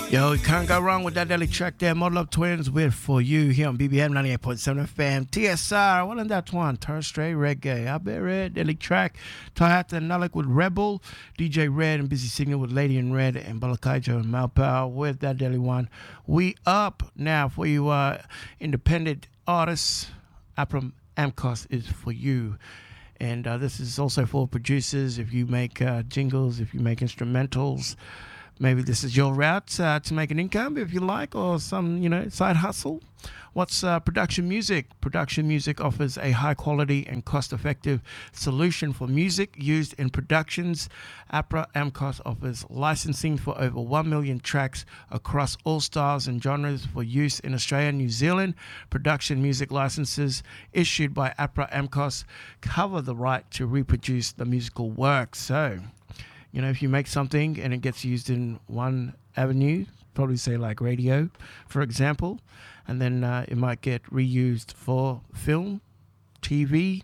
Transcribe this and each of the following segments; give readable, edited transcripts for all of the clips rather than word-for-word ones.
Yo, you can't go wrong with that daily track there. Model Up Twins with For You here on BBM 98.7 FM. TSR, what in that one? Thursday Reggae. I bet Red, daily track. Toyota and Nalik with Rebel. DJ Red and Busy Signal with Lady in Red. And Balakaijo and Malpow with that daily one. We up now for you independent artists. Apram Amcos is for you. And this is also for producers. If you make jingles, if you make instrumentals, maybe this is your route to make an income, if you like, or some, side hustle. What's production music? Production music offers a high quality and cost-effective solution for music used in productions. APRA Amcos offers licensing for over 1 million tracks across all styles and genres for use in Australia and New Zealand. Production music licenses issued by APRA Amcos cover the right to reproduce the musical work. So, if you make something and it gets used in one avenue, probably say like radio, for example, and then it might get reused for film, TV,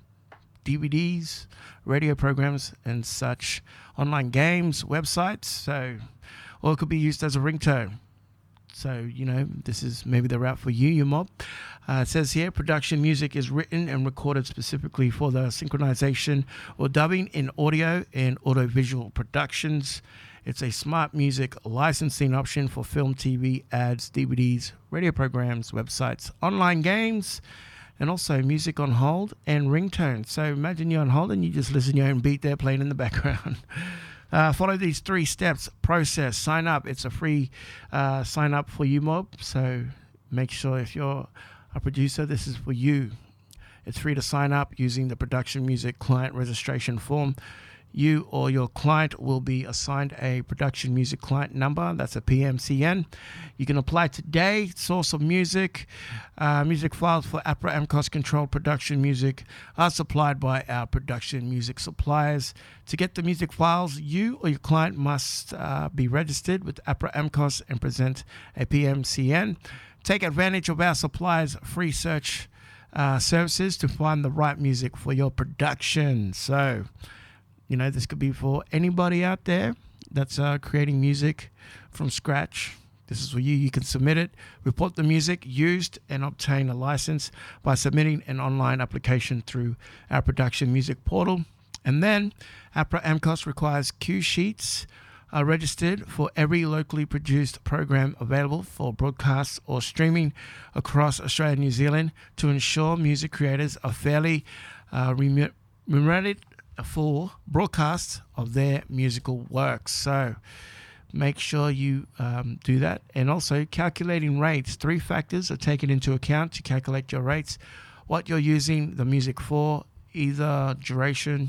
DVDs, radio programs and such, online games, websites, or it could be used as a ringtone. So, this is maybe the route for you, your mob. It says here, production music is written and recorded specifically for the synchronization or dubbing in audio and audiovisual productions. It's a smart music licensing option for film, TV, ads, DVDs, radio programs, websites, online games, and also music on hold and ringtones. So imagine you're on hold and you just listen to your own beat there playing in the background. Follow these 3 steps. Process. Sign up. It's a free sign up for you, mob. So make sure if you're a producer, this is for you. It's free to sign up using the production music client registration form. You or your client will be assigned a production music client number. That's a PMCN. You can apply today. Source of music. Music files for APRA Amcos controlled production music are supplied by our production music suppliers. To get the music files, you or your client must be registered with APRA Amcos and present a PMCN. Take advantage of our suppliers' free search services to find the right music for your production. So, this could be for anybody out there that's creating music from scratch. This is for you. You can submit it, report the music used, and obtain a license by submitting an online application through our production music portal. And then APRA Amcos requires cue sheets registered for every locally produced program available for broadcast or streaming across Australia and New Zealand to ensure music creators are fairly remunerated for broadcasts of their musical works. So make sure you do that. And also calculating rates. 3 factors are taken into account to calculate your rates. What you're using the music for, either duration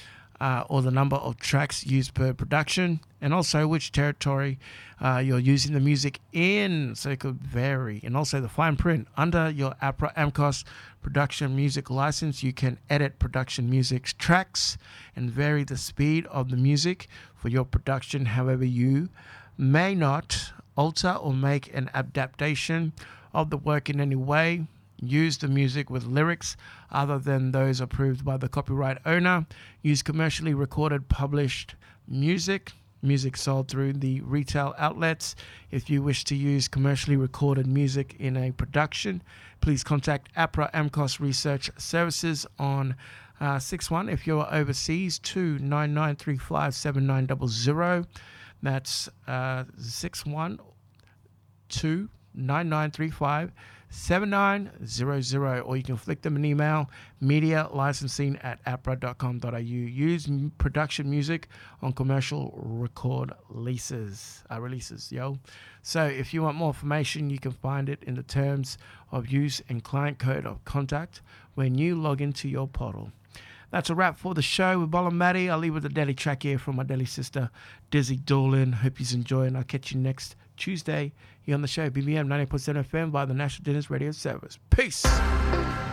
or the number of tracks used per production, and also which territory you're using the music in, so it could vary. And also the fine print. Under your APRA Amcos production music license, you can edit production music's tracks and vary the speed of the music for your production. However, you may not alter or make an adaptation of the work in any way. Use the music with lyrics other than those approved by the copyright owner. Use commercially recorded published music sold through the retail outlets. If you wish to use commercially recorded music in a production, please contact APRA Amcos Research Services on 61 if you're overseas, 299357900. That's 6129935 7900, or you can flick them an email, medialicensing@apra.com.au. Use production music on commercial record releases, yo. So if you want more information, you can find it in the terms of use and client code of contact when you log into your portal. That's a wrap for the show with Bola Matty. I'll leave with a daily track here from my daily sister, Dizzy Doolin. Hope you enjoy, and I'll catch you next Tuesday here on the show, BBM 90.7 FM via the National Dinners Radio Service. Peace.